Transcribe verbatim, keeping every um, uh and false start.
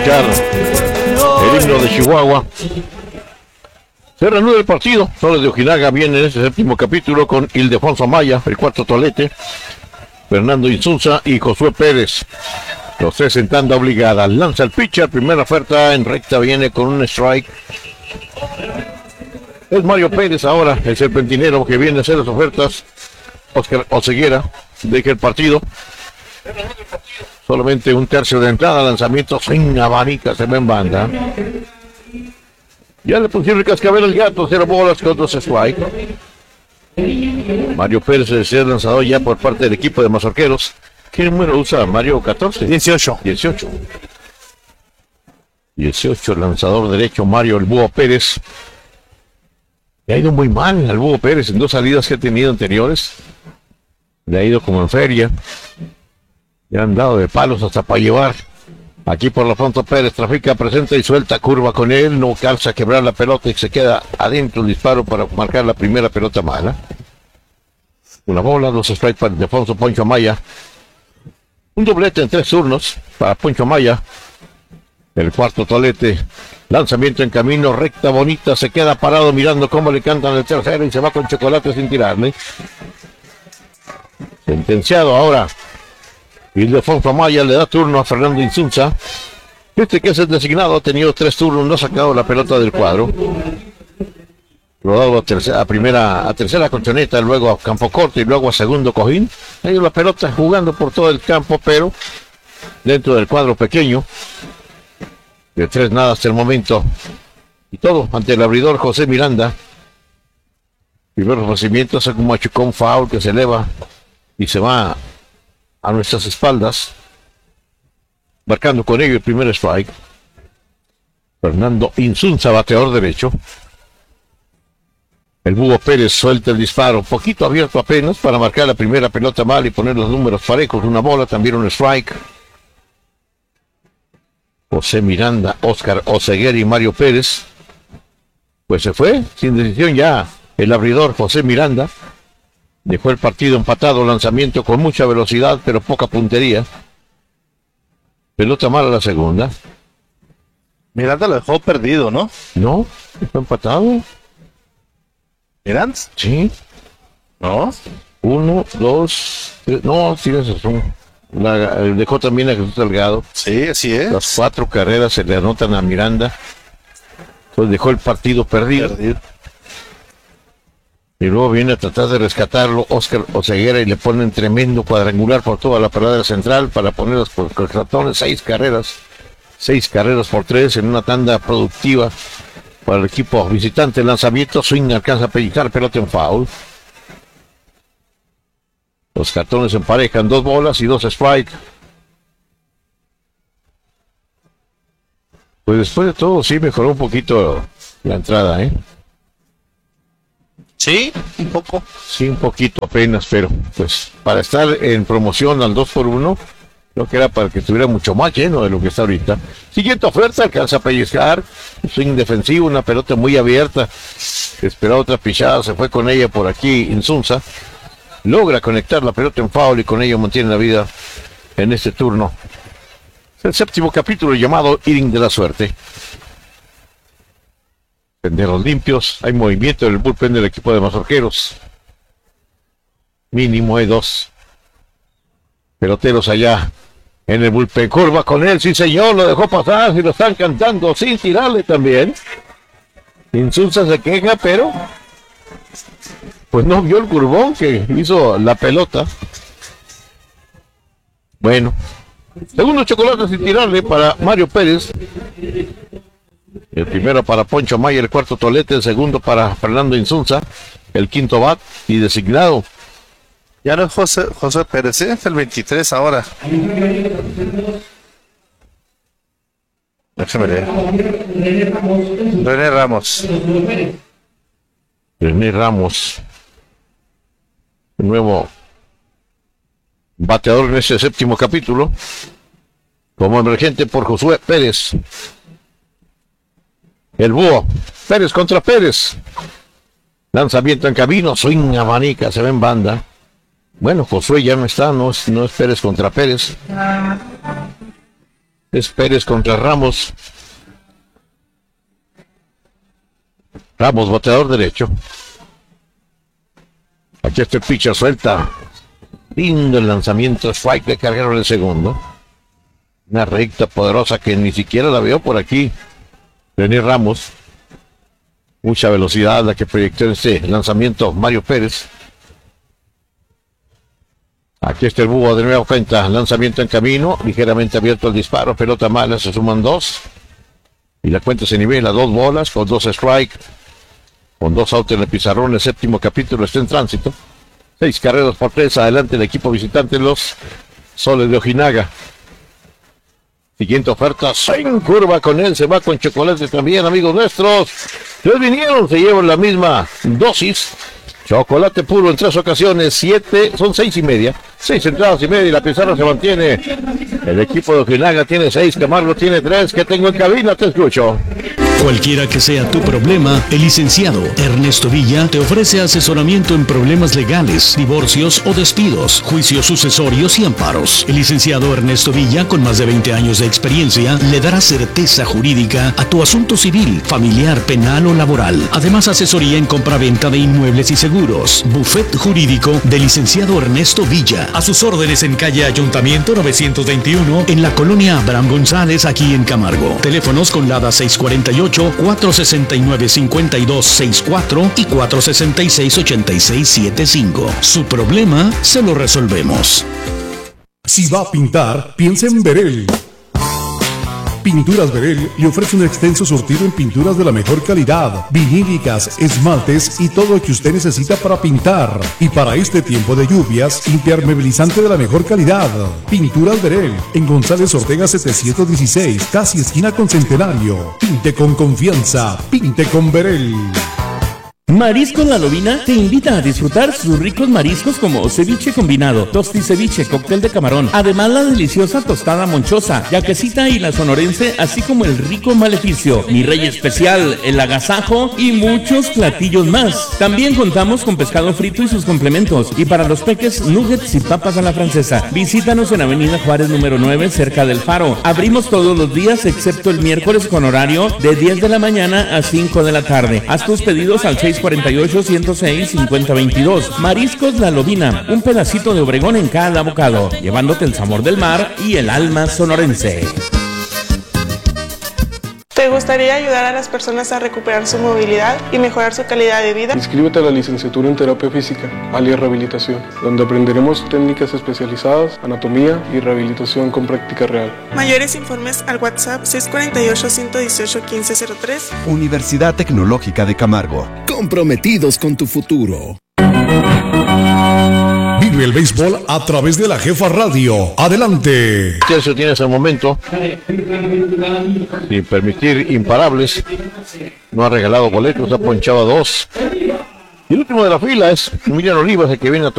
escuchar el himno de Chihuahua. Se reanuda el partido. Soles de Ojinaga viene en ese séptimo capítulo con Ildefonso Amaya, el cuarto tolete, Fernando Insunza y Josué Pérez. Los tres en tanda obligada. Lanza el pitcher, primera oferta en recta, viene con un strike. Es Mario Pérez ahora, el serpentinero que viene a hacer las ofertas. Oscar Oseguera deja el partido. Solamente un tercio de entrada, lanzamiento sin abanica, se ve en banda. Ya le pusieron el cascabel al gato, cero bolas con dos strike. Mario Pérez es el lanzador ya por parte del equipo de Mazorqueros. ¿Qué número usa Mario? ¿catorce? dieciocho. dieciocho. dieciocho, lanzador derecho Mario El Búho Pérez. Le ha ido muy mal al Búho Pérez en dos salidas que ha tenido anteriores. Le ha ido como en feria. Le han dado de palos hasta para llevar. Aquí por la pronto Pérez trafica, presenta y suelta curva con él. No calza a quebrar la pelota y se queda adentro el disparo para marcar la primera pelota mala. Una bola, dos strikes para Ildefonso Poncho Amaya. Un doblete en tres turnos para Poncho Amaya. El cuarto tolete. Lanzamiento en camino, recta bonita. Se queda parado mirando cómo le cantan el tercero y se va con chocolate sin tirarle. Sentenciado ahora. Ildefonso Amaya le da turno a Fernando Insunza. Este que es el designado ha tenido tres turnos, no ha sacado la pelota del cuadro. Lo ha dado a tercera, a primera, a tercera colchoneta, luego a campo corto y luego a segundo cojín. Ahí la pelota jugando por todo el campo, pero dentro del cuadro pequeño. De tres nada hasta el momento. Y todo ante el abridor José Miranda. Primer ofrecimiento, hace un machucón foul que se eleva y se va a nuestras espaldas, marcando con ello el primer strike. Fernando Insunza, bateador derecho. El Búho Pérez suelta el disparo, poquito abierto apenas para marcar la primera pelota mal y poner los números parejos. Una bola, también un strike. José Miranda, Oscar Oseguera y Mario Pérez. Pues se fue, sin decisión ya el abridor José Miranda. Dejó el partido empatado, lanzamiento con mucha velocidad, pero poca puntería. Pelota mala la segunda. Miranda lo dejó perdido, ¿no? No, está empatado. ¿Miranda? Sí. ¿No? Uno, dos, tres. No, tienes razón. La, dejó también a Jesús Delgado. Sí, así es. Las cuatro carreras se le anotan a Miranda. Entonces dejó el partido perdido. perdido. Y luego viene a tratar de rescatarlo Oscar Oseguera y le ponen tremendo cuadrangular por toda la parada central para ponerlas por los ratones. Seis carreras. Seis carreras por tres en una tanda productiva para el equipo visitante. Lanzamiento, swing, alcanza a pellizcar, pelota en foul. Los cartones emparejan, dos bolas y dos strike. Pues después de todo sí mejoró un poquito la entrada, ¿eh? Sí, un poco. Sí, un poquito apenas, pero pues para estar en promoción al dos por uno, creo que era para que estuviera mucho más lleno de lo que está ahorita. Siguiente oferta, alcanza a pellizcar, swing defensivo, una pelota muy abierta. Esperaba otra pichada, se fue con ella por aquí Insunza. Logra conectar la pelota en foul y con ello mantiene la vida en este turno. Es el séptimo capítulo llamado Inning de la Suerte. Penderos limpios, hay movimiento en el bullpen del equipo de Mazorqueros. Mínimo hay dos peloteros allá en el bullpen. Curva con él, sí señor, lo dejó pasar y lo están cantando sin tirarle también. Insulza se queja, pero pues no vio el curvón que hizo la pelota. Bueno, segundo chocolate sin tirarle para Mario Pérez. El primero para Poncho Amaya, el cuarto tolete, el segundo para Fernando Insunza, el quinto bat y designado. Ya no es José, José Pérez, ¿eh? Es el veintitrés ahora. Déjame leer. René Ramos. René Ramos. El nuevo bateador en ese séptimo capítulo. Como emergente por Josué Pérez. El Búho. Pérez contra Pérez. Lanzamiento en camino. Swing abanica. Se ve en banda. Bueno, Josué ya no está. No es, no es Pérez contra Pérez. Es Pérez contra Ramos. Ramos, bateador derecho. Aquí está el pitcher, suelta. Lindo el lanzamiento, strike de carguero en el segundo. Una recta poderosa que ni siquiera la veo por aquí. Denis Ramos. Mucha velocidad la que proyectó en este lanzamiento Mario Pérez. Aquí está el búho de nueva cuenta. Lanzamiento en camino. Ligeramente abierto el disparo. Pelota mala. Se suman dos. Y la cuenta se nivela. Dos bolas con dos strikes. Con dos outs en el pizarrón. El séptimo capítulo está en tránsito. Seis carreras por tres. Adelante el equipo visitante. Los Soles de Ojinaga. Siguiente oferta. En curva con él. Se va con chocolate también, amigos nuestros. Les vinieron. Se llevan la misma dosis. Chocolate puro en tres ocasiones, siete, son seis y media, seis entradas y media y la pizarra se mantiene. El equipo de Ojinaga tiene seis, Camargo tiene tres. ¿Qué tengo en cabina? Te escucho. Cualquiera que sea tu problema, el licenciado Ernesto Villa te ofrece asesoramiento en problemas legales, divorcios o despidos, juicios sucesorios y amparos. El licenciado Ernesto Villa, con más de veinte años de experiencia, le dará certeza jurídica a tu asunto civil, familiar, penal o laboral. Además, asesoría en compraventa de inmuebles y seguros. Buffet jurídico del licenciado Ernesto Villa. A sus órdenes en calle Ayuntamiento novecientos veintiuno, en la colonia Abraham González, aquí en Camargo. Teléfonos con LADA seis cuarenta y ocho, cuatro sesenta y nueve, cincuenta y dos sesenta y cuatro y cuatro sesenta y seis, ochenta y seis setenta y cinco. Su problema se lo resolvemos. Si va a pintar, piensa en Berel. Pinturas Berel le ofrece un extenso surtido en pinturas de la mejor calidad, vinílicas, esmaltes y todo lo que usted necesita para pintar. Y para este tiempo de lluvias, impermeabilizante de la mejor calidad. Pinturas Berel, en González Ortega setecientos dieciséis, casi esquina con Centenario. Pinte con confianza, pinte con Berel. Mariscos La Lobina te invita a disfrutar sus ricos mariscos como ceviche combinado, tosti ceviche, cóctel de camarón, además la deliciosa tostada monchosa, yaquecita y la sonorense, así como el rico maleficio, mi rey especial, el agasajo y muchos platillos más. También contamos con pescado frito y sus complementos, y para los peques, nuggets y papas a la francesa. Visítanos en Avenida Juárez número nueve, cerca del Faro. Abrimos todos los días excepto el miércoles con horario de diez de la mañana a cinco de la tarde. Haz tus pedidos al seis cuarenta y ocho, ciento seis, cincuenta veintidós. Mariscos La Lobina, un pedacito de Obregón en cada bocado, llevándote el sabor del mar y el alma sonorense. ¿Te gustaría ayudar a las personas a recuperar su movilidad y mejorar su calidad de vida? Inscríbete a la licenciatura en terapia física, alias rehabilitación, donde aprenderemos técnicas especializadas, anatomía y rehabilitación con práctica real. Mayores informes al WhatsApp seis cuarenta y ocho, ciento dieciocho, quince cero tres. Universidad Tecnológica de Camargo. Comprometidos con tu futuro. Vive el béisbol a través de la Jefa Radio. Adelante. Tercio tiene ese momento. Sin permitir imparables. No ha regalado boletos, ha ponchado a dos. Y el último de la fila es Miriam Olivas, el que viene a